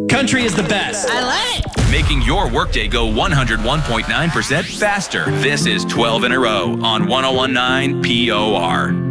Country is the best. I love it. Making your workday go 101.9% faster. This is 12 in a row on 1019 POR.